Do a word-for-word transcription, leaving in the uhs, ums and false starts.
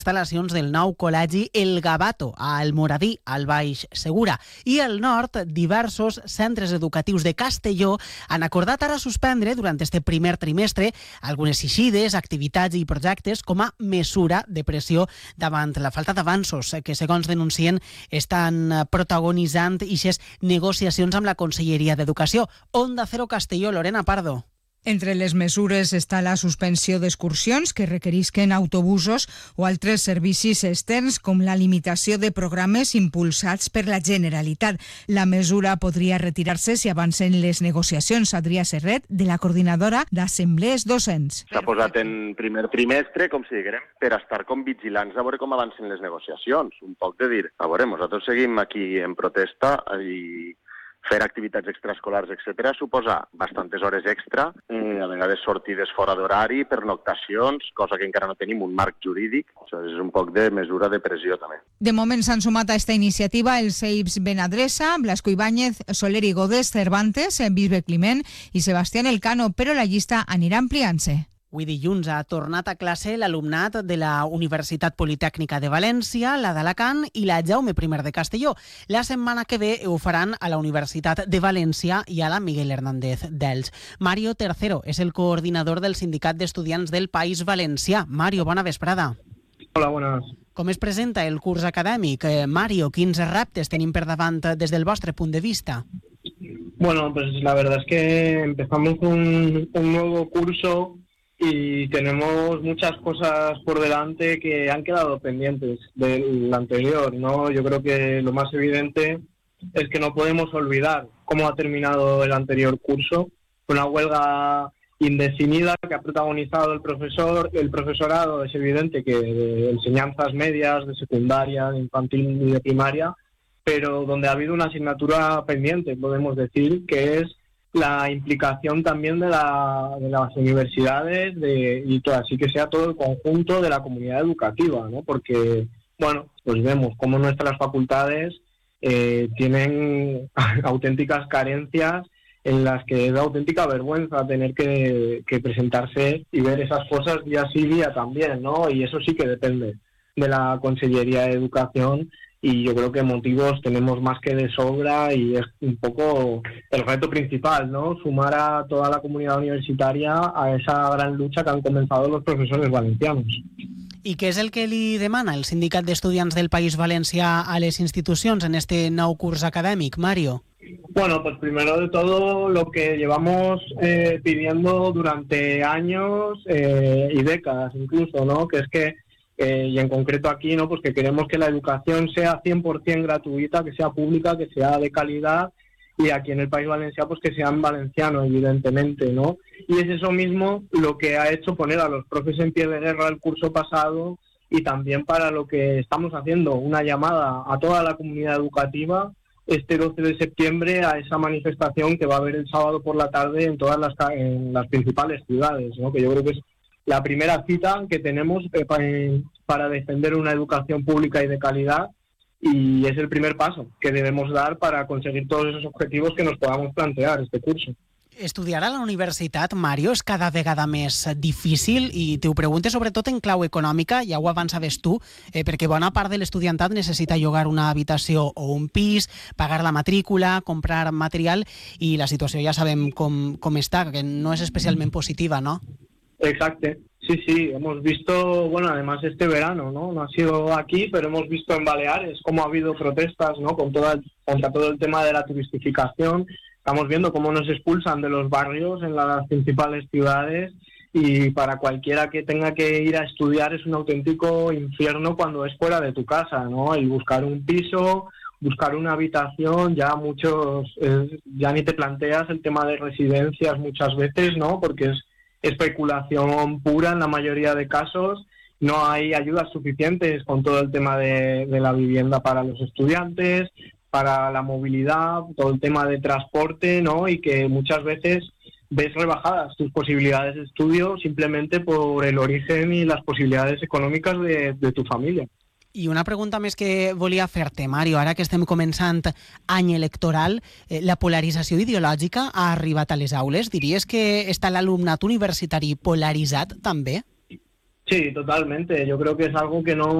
instal·lacions del nou col·legi El Gabato, a Almoradí, al Baix Segura. I al nord, diversos centres educatius de Castelló han acordat ara suspendre durant este primer trimestre algunes eixides, activitats i projectes com a mesura de pressió davant la falta d'avanços que, segons denuncien, estan protagonitzant ixes negociacions amb la Conselleria d'Educació. Onda Cero Castelló, Lorena Pardo. Entre les mesures està la suspensió d'excursions que requerisquen autobusos o altres servicis externs, com la limitació de programes impulsats per la Generalitat. La mesura podria retirar-se si avancen les negociacions. Adrià Serret, de la Coordinadora d'Assemblees Docents. S'ha posat en primer trimestre, com si diguem, per estar com vigilants a veure com avancen les negociacions. Un poc de dir, a veure, nosaltres seguim aquí en protesta i fer activitats extraescolars, etcètera, suposa bastantes hores extra, eh, a vegades sortides fora d'horari, pernoctacions, cosa que encara no tenim un marc jurídic. Això és un poc de mesura de pressió, també. De moment s'han sumat a esta iniciativa els C E I Ps Benadressa, Blasco Ibáñez, Soler i Godes, Cervantes, Bisbe Climent i Sebastián Elcano, però la llista anirà ampliant-se. Avui dilluns ha tornat a classe l'alumnat de la Universitat Politècnica de València, la d'Alacant i la Jaume I de Castelló. La setmana que ve ho faran a la Universitat de València i a la Miguel Hernández d'Elx. Mario Tercero és el coordinador del Sindicat d'Estudiants del País Valencià. Mario, bona vesprada. Hola, buenas. Com es presenta el curs acadèmic? Eh, Mario, quins reptes tenim per davant des del vostre punt de vista? Bueno, pues la verdad es que empezamos un, un nuevo curso y tenemos muchas cosas por delante que han quedado pendientes del anterior, ¿no? Yo creo que lo más evidente es que no podemos olvidar cómo ha terminado el anterior curso, una huelga indefinida que ha protagonizado el profesor, el profesorado. Es evidente que de enseñanzas medias, de secundaria, de infantil y de primaria, pero donde ha habido una asignatura pendiente, podemos decir, que es la implicación también de, la, de las universidades de, y todo, así que sea todo el conjunto de la comunidad educativa, ¿no? Porque, bueno, pues vemos cómo nuestras facultades eh, tienen auténticas carencias en las que es auténtica vergüenza tener que, que presentarse y ver esas cosas día sí día también, ¿no? Y eso sí que depende de la Consellería de Educación. Y yo creo que motivos tenemos más que de sobra y es un poco el reto principal, ¿no? Sumar a toda la comunidad universitaria a esa gran lucha que han comenzado los profesores valencianos. I què és el que li demana el Sindicat d'Estudiants del País Valencià a les institucions en este nou curs acadèmic, Mario? Bueno, pues primero de todo lo que llevamos eh, pidiendo durante años eh, y décadas incluso, ¿no? Que es que Eh, y en concreto aquí, ¿no? Pues que queremos que la educación sea cien por ciento gratuita, que sea pública, que sea de calidad, y aquí en el País Valencià pues que sea en valenciano, evidentemente, ¿no? Y es eso mismo lo que ha hecho poner a los profes en pie de guerra el curso pasado, y también para lo que estamos haciendo, una llamada a toda la comunidad educativa este doce de septiembre a esa manifestación que va a haber el sábado por la tarde en todas las, en las principales ciudades, ¿no? Que yo creo que es la primera cita que tenemos para defender una educación pública y de calidad, y es el primer paso que debemos dar para conseguir todos esos objetivos que nos podamos plantear este curso. Estudiar a la universitat, Mario, és cada vegada més difícil, i t'ho pregunto sobretot en clau econòmica, ja ho avançaves tu, eh, perquè bona part de l'estudiantat necessita llogar una habitació o un pis, pagar la matrícula, comprar material, i la situació ja sabem com, com està, que no és especialment positiva, no? Exacto, sí, sí, hemos visto, bueno, además este verano, ¿no? No ha sido aquí, pero hemos visto en Baleares cómo ha habido protestas, ¿no? Con toda, contra todo el tema de la turistificación. Estamos viendo cómo nos expulsan de los barrios en las principales ciudades, y para cualquiera que tenga que ir a estudiar es un auténtico infierno cuando es fuera de tu casa, ¿no? Y buscar un piso, buscar una habitación, ya muchos, eh, ya ni te planteas el tema de residencias muchas veces, ¿no? Porque es especulación pura en la mayoría de casos. No hay ayudas suficientes con todo el tema de, de la vivienda para los estudiantes, para la movilidad, todo el tema de transporte, ¿no? Y que muchas veces ves rebajadas tus posibilidades de estudio simplemente por el origen y las posibilidades econòmiques de, de tu família. I una pregunta més que volia fer-te, Mario, ara que estem començant any electoral, eh, la polarització ideològica ha arribat a les aules? Diries que està l'alumnat universitari polaritzat també? Sí, totalmente. Yo creo que es algo que no